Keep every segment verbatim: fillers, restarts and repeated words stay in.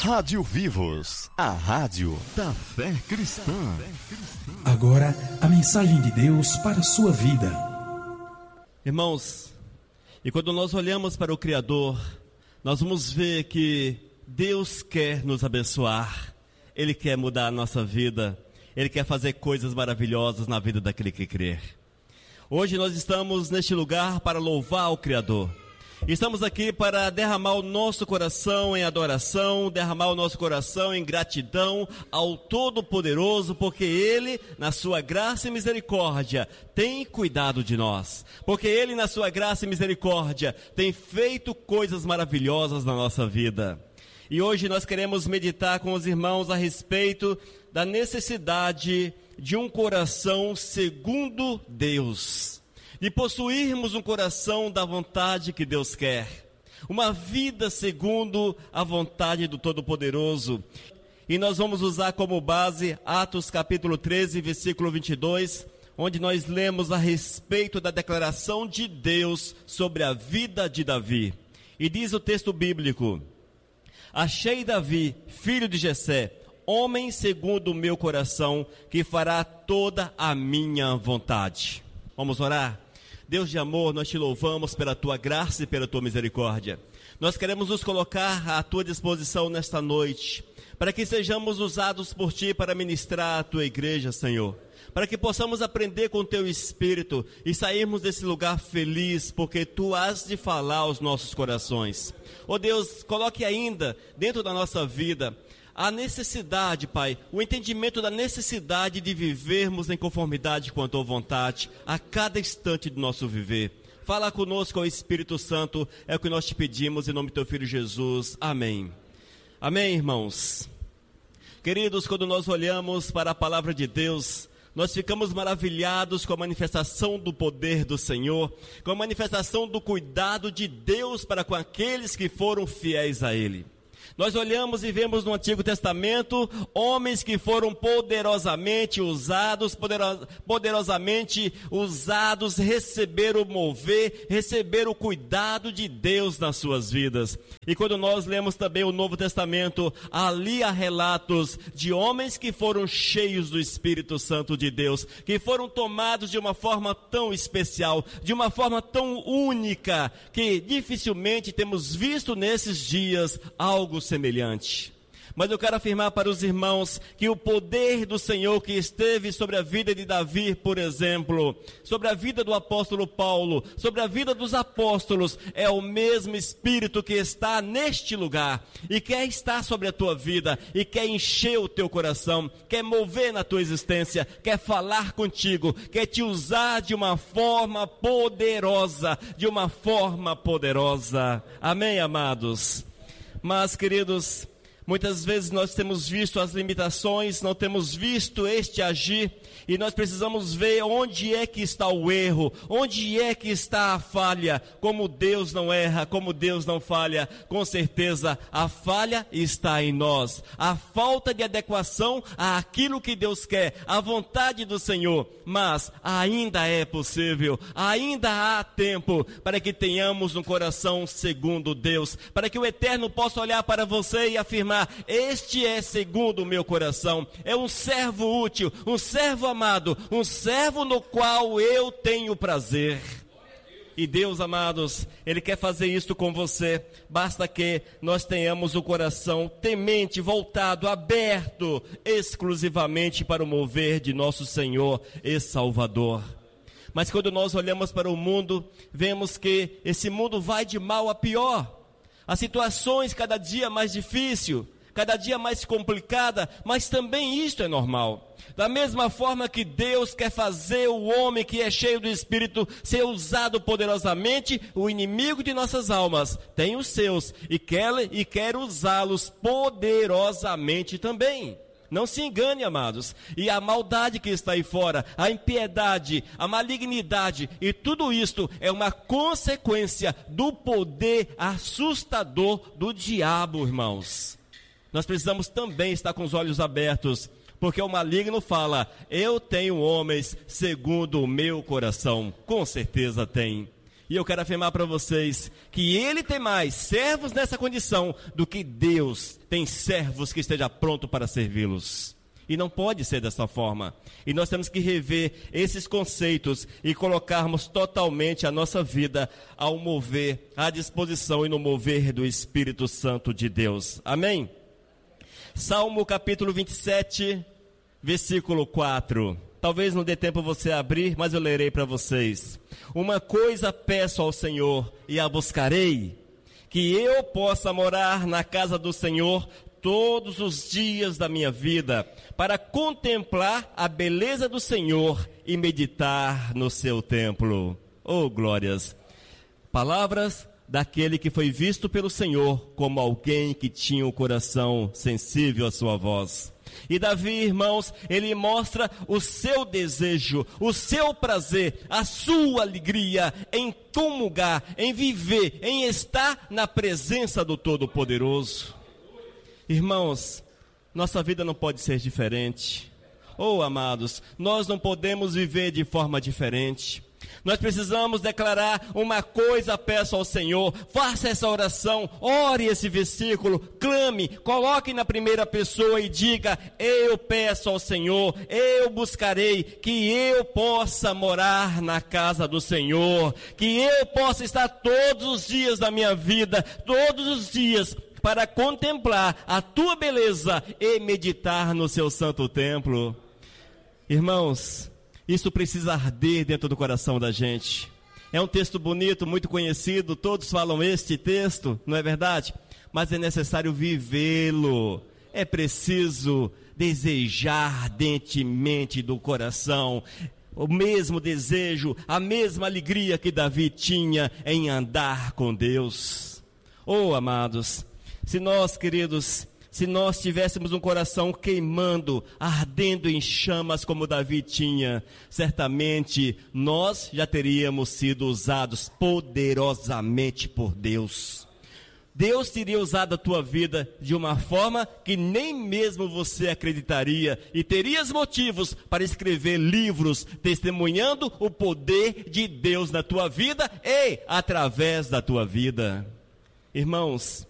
Rádio Vivos, a rádio da fé cristã. Agora, a mensagem de Deus para a sua vida. Irmãos, e quando nós olhamos para o Criador, nós vamos ver que Deus quer nos abençoar. Ele quer mudar a nossa vida. Ele quer fazer coisas maravilhosas na vida daquele que crer. Hoje nós estamos neste lugar para louvar o Criador. Estamos aqui para derramar o nosso coração em adoração, derramar o nosso coração em gratidão ao Todo-Poderoso, porque Ele, na sua graça e misericórdia, tem cuidado de nós. Porque Ele, na sua graça e misericórdia, tem feito coisas maravilhosas na nossa vida. E hoje nós queremos meditar com os irmãos a respeito da necessidade de um coração segundo Deus. De possuirmos um coração da vontade que Deus quer. Uma vida segundo a vontade do Todo-Poderoso. E nós vamos usar como base Atos capítulo treze, versículo vinte e dois, onde nós lemos a respeito da declaração de Deus sobre a vida de Davi. E diz o texto bíblico: achei Davi, filho de Jessé, homem segundo o meu coração, que fará toda a minha vontade. Vamos orar? Deus de amor, nós te louvamos pela tua graça e pela tua misericórdia. Nós queremos nos colocar à tua disposição nesta noite, para que sejamos usados por ti para ministrar a tua igreja, Senhor. Para que possamos aprender com o teu Espírito e sairmos desse lugar feliz, porque tu has de falar aos nossos corações. Ó Deus, coloque ainda dentro da nossa vida a necessidade, Pai, o entendimento da necessidade de vivermos em conformidade com a tua vontade a cada instante do nosso viver. Fala conosco, ó Espírito Santo, é o que nós te pedimos em nome do teu Filho Jesus. Amém. Amém, irmãos. Queridos, quando nós olhamos para a palavra de Deus, nós ficamos maravilhados com a manifestação do poder do Senhor, com a manifestação do cuidado de Deus para com aqueles que foram fiéis a Ele. Nós olhamos e vemos no Antigo Testamento homens que foram poderosamente usados, poderos, poderosamente usados, receberam o mover, receberam o cuidado de Deus nas suas vidas. E quando nós lemos também o Novo Testamento, ali há relatos de homens que foram cheios do Espírito Santo de Deus, que foram tomados de uma forma tão especial, de uma forma tão única, que dificilmente temos visto nesses dias algo semelhante. Mas eu quero afirmar para os irmãos que o poder do Senhor que esteve sobre a vida de Davi, por exemplo, sobre a vida do apóstolo Paulo, sobre a vida dos apóstolos, é o mesmo Espírito que está neste lugar e quer estar sobre a tua vida e quer encher o teu coração, quer mover na tua existência, quer falar contigo, quer te usar de uma forma poderosa, de uma forma poderosa. Amém, amados? Mas, queridos, muitas vezes nós temos visto as limitações, não temos visto este agir, e nós precisamos ver onde é que está o erro, onde é que está a falha. Como Deus não erra, como Deus não falha, com certeza a falha está em nós. A falta de adequação àquilo que Deus quer, à vontade do Senhor. Mas ainda é possível, ainda há tempo para que tenhamos um coração segundo Deus, para que o Eterno possa olhar para você e afirmar: este é segundo o meu coração, é um servo útil, um servo amado, um servo no qual eu tenho prazer. E Deus, amados, Ele quer fazer isso com você. Basta que nós tenhamos o coração temente, voltado, aberto, exclusivamente para o mover de nosso Senhor e Salvador. Mas quando nós olhamos para o mundo, vemos que esse mundo vai de mal a pior. As situações cada dia mais difíceis, cada dia mais complicada, mas também isto é normal. Da mesma forma que Deus quer fazer o homem que é cheio do Espírito ser usado poderosamente, o inimigo de nossas almas tem os seus e quer, e quer usá-los poderosamente também. Não se engane, amados. E a maldade que está aí fora, a impiedade, a malignidade e tudo isto é uma consequência do poder assustador do diabo, irmãos. Nós precisamos também estar com os olhos abertos, porque o maligno fala: eu tenho homens segundo o meu coração. Com certeza tem. E eu quero afirmar para vocês que Ele tem mais servos nessa condição do que Deus tem servos que esteja pronto para servi-los. E não pode ser dessa forma. E nós temos que rever esses conceitos e colocarmos totalmente a nossa vida ao mover, à disposição e no mover do Espírito Santo de Deus. Amém? Salmo capítulo vinte e sete, versículo quatro. Talvez não dê tempo você abrir, mas eu lerei para vocês. Uma coisa peço ao Senhor e a buscarei, que eu possa morar na casa do Senhor todos os dias da minha vida, para contemplar a beleza do Senhor e meditar no seu templo. Oh, glórias! Palavras daquele que foi visto pelo Senhor como alguém que tinha o coração sensível à sua voz. E Davi, irmãos, ele mostra o seu desejo, o seu prazer, a sua alegria em comungar, em viver, em estar na presença do Todo-Poderoso. Irmãos, nossa vida não pode ser diferente. Oh, amados, nós não podemos viver de forma diferente. Nós precisamos declarar uma coisa, peço ao Senhor, faça essa oração, ore esse versículo, clame, coloque na primeira pessoa e diga, eu peço ao Senhor, eu buscarei, que eu possa morar na casa do Senhor, que eu possa estar todos os dias da minha vida, todos os dias, para contemplar a tua beleza e meditar no seu santo templo. Irmãos, isso precisa arder dentro do coração da gente. É um texto bonito, muito conhecido, todos falam este texto, não é verdade? Mas é necessário vivê-lo. É preciso desejar ardentemente do coração o mesmo desejo, a mesma alegria que Davi tinha em andar com Deus. Oh, amados, se nós, queridos, se nós tivéssemos um coração queimando, ardendo em chamas como Davi tinha, certamente nós já teríamos sido usados poderosamente por Deus. Deus teria usado a tua vida de uma forma que nem mesmo você acreditaria e terias motivos para escrever livros testemunhando o poder de Deus na tua vida e através da tua vida. Irmãos,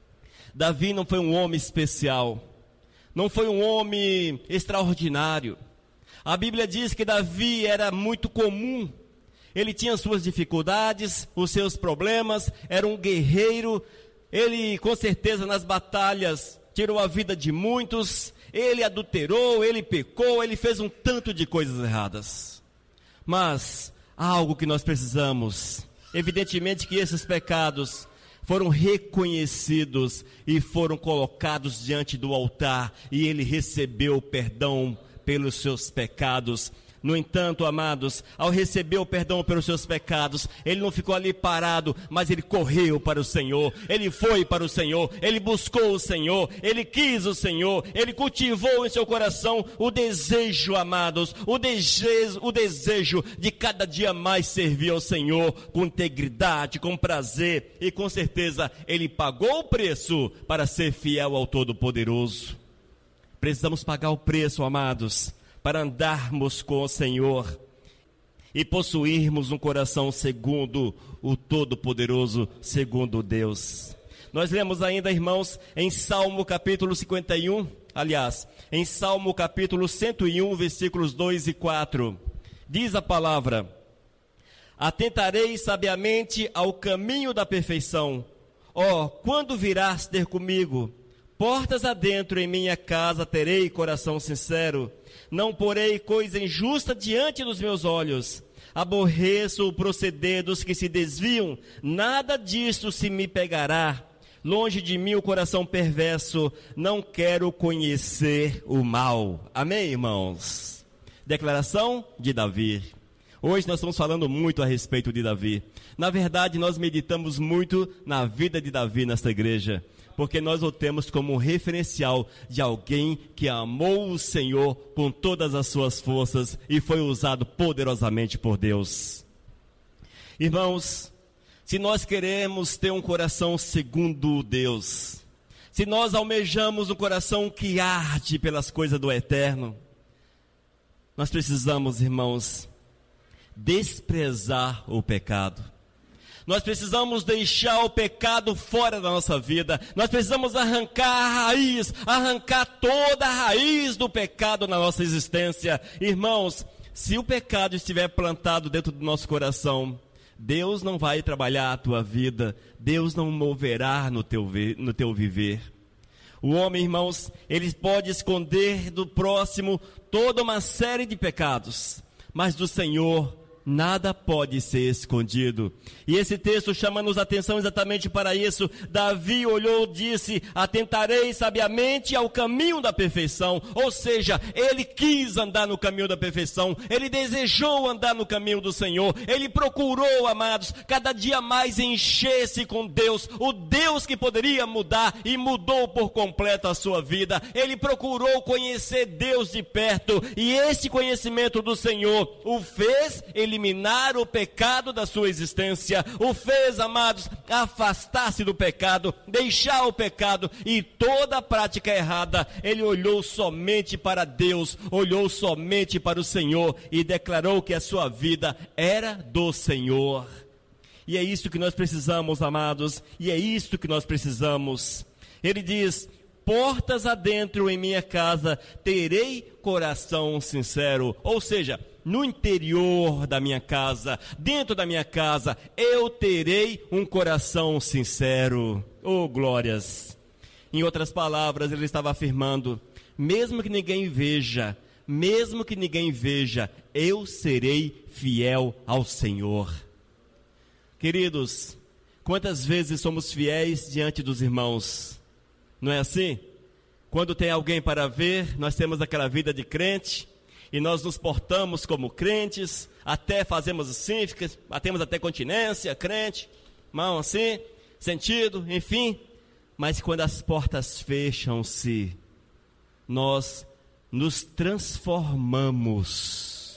Davi não foi um homem especial, não foi um homem extraordinário. A Bíblia diz que Davi era muito comum, ele tinha suas dificuldades, os seus problemas, era um guerreiro, ele com certeza nas batalhas tirou a vida de muitos, ele adulterou, ele pecou, ele fez um tanto de coisas erradas. Mas há algo que nós precisamos, evidentemente que esses pecados foram reconhecidos e foram colocados diante do altar, e ele recebeu perdão pelos seus pecados. No entanto, amados, ao receber o perdão pelos seus pecados, ele não ficou ali parado, mas ele correu para o Senhor, ele foi para o Senhor, ele buscou o Senhor, ele quis o Senhor, ele cultivou em seu coração o desejo, amados, o desejo, o desejo de cada dia mais servir ao Senhor com integridade, com prazer, e com certeza ele pagou o preço para ser fiel ao Todo-Poderoso. Precisamos pagar o preço, amados, para andarmos com o Senhor e possuirmos um coração segundo o Todo-Poderoso, segundo Deus. Nós lemos ainda, irmãos, em Salmo capítulo cinquenta e um, aliás, em Salmo capítulo cento e um, versículos dois e quatro, diz a palavra: atentarei sabiamente ao caminho da perfeição, ó, quando virás ter comigo? Portas adentro em minha casa terei coração sincero, não porei coisa injusta diante dos meus olhos. Aborreço o proceder dos que se desviam, nada disto se me pegará. Longe de mim o coração perverso, não quero conhecer o mal. Amém, irmãos? Declaração de Davi. Hoje nós estamos falando muito a respeito de Davi. Na verdade, nós meditamos muito na vida de Davi nesta igreja, porque nós o temos como um referencial de alguém que amou o Senhor com todas as suas forças e foi usado poderosamente por Deus. Irmãos, se nós queremos ter um coração segundo Deus, se nós almejamos um coração que arde pelas coisas do eterno, nós precisamos, irmãos, desprezar o pecado. Nós precisamos deixar o pecado fora da nossa vida. Nós precisamos arrancar a raiz, arrancar toda a raiz do pecado na nossa existência. Irmãos, se o pecado estiver plantado dentro do nosso coração, Deus não vai trabalhar a tua vida, Deus não moverá no teu, no teu viver. O homem, irmãos, ele pode esconder do próximo toda uma série de pecados, mas do Senhor nada pode ser escondido. E esse texto chama-nos a atenção exatamente para isso. Davi olhou e disse: atentarei sabiamente ao caminho da perfeição. Ou seja, ele quis andar no caminho da perfeição, ele desejou andar no caminho do Senhor, ele procurou, amados, cada dia mais encher-se com Deus, o Deus que poderia mudar, e mudou por completo a sua vida. Ele procurou conhecer Deus de perto, e esse conhecimento do Senhor o fez ele eliminar o pecado da sua existência, o fez, amados, afastar-se do pecado, deixar o pecado e toda a prática errada. Ele olhou somente para Deus, olhou somente para o Senhor e declarou que a sua vida era do Senhor. E é isso que nós precisamos, amados, e é isso que nós precisamos. Ele diz: portas adentro em minha casa terei coração sincero. Ou seja, no interior da minha casa, dentro da minha casa, eu terei um coração sincero. Oh, glórias! Em outras palavras, ele estava afirmando: mesmo que ninguém veja, mesmo que ninguém veja, eu serei fiel ao Senhor. Queridos, quantas vezes somos fiéis diante dos irmãos? Não é assim? Quando tem alguém para ver, nós temos aquela vida de crente, e nós nos portamos como crentes, até fazemos assim, temos até continência, crente, mão assim, sentido, enfim. Mas quando as portas fecham-se, nós nos transformamos.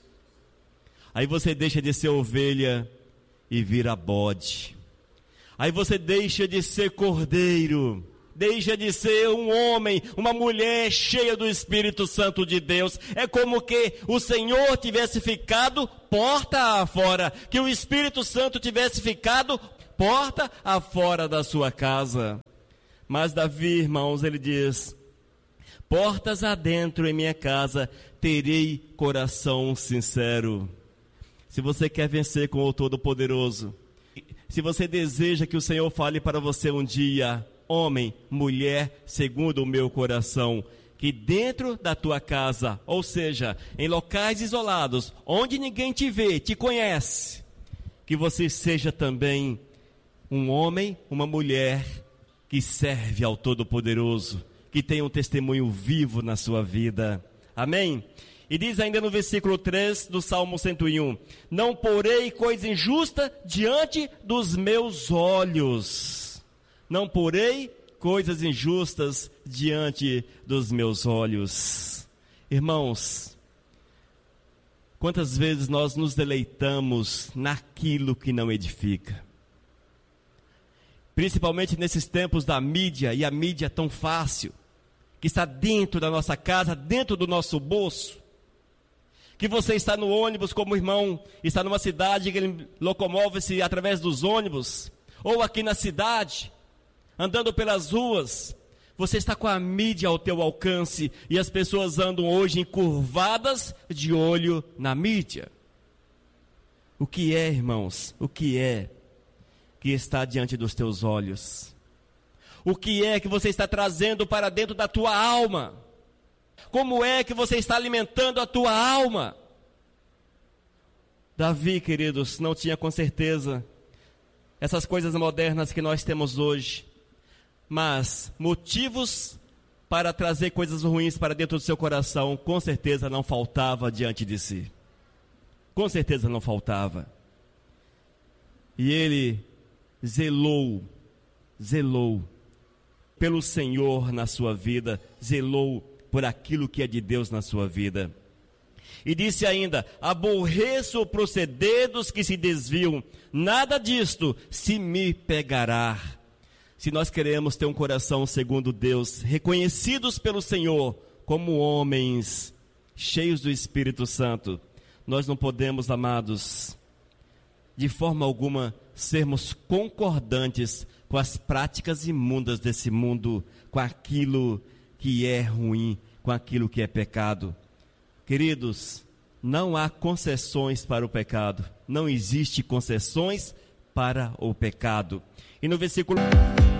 Aí você deixa de ser ovelha e vira bode. Aí você deixa de ser cordeiro, deixa de ser um homem, uma mulher cheia do Espírito Santo de Deus. É como que o Senhor tivesse ficado porta afora, que o Espírito Santo tivesse ficado porta afora da sua casa. Mas Davi, irmãos, ele diz: portas adentro em minha casa terei coração sincero. Se você quer vencer com o Todo-Poderoso, se você deseja que o Senhor fale para você um dia: homem, mulher, segundo o meu coração, que dentro da tua casa, ou seja, em locais isolados, onde ninguém te vê, te conhece, que você seja também um homem, uma mulher que serve ao Todo-Poderoso, que tem um testemunho vivo na sua vida. Amém? E diz ainda no versículo três do Salmo cento e um: não porei coisa injusta diante dos meus olhos. Não porei coisas injustas diante dos meus olhos. Irmãos, quantas vezes nós nos deleitamos naquilo que não edifica? Principalmente nesses tempos da mídia, e a mídia tão fácil, que está dentro da nossa casa, dentro do nosso bolso. Que você está no ônibus, como o irmão está numa cidade, que ele locomove-se através dos ônibus, ou aqui na cidade, andando pelas ruas, você está com a mídia ao teu alcance, e as pessoas andam hoje encurvadas de olho na mídia. O que é, irmãos? O que é que está diante dos teus olhos? O que é que você está trazendo para dentro da tua alma? Como é que você está alimentando a tua alma? Davi, queridos, não tinha com certeza essas coisas modernas que nós temos hoje, mas motivos para trazer coisas ruins para dentro do seu coração, com certeza não faltava diante de si. Com certeza não faltava. E ele zelou, zelou pelo Senhor na sua vida, zelou por aquilo que é de Deus na sua vida. E disse ainda: aborreço o proceder dos que se desviam, nada disto se me pegará. Se nós queremos ter um coração segundo Deus, reconhecidos pelo Senhor como homens cheios do Espírito Santo, nós não podemos, amados, de forma alguma sermos concordantes com as práticas imundas desse mundo, com aquilo que é ruim, com aquilo que é pecado. Queridos, não há concessões para o pecado, não existe concessões para o pecado. E no versículo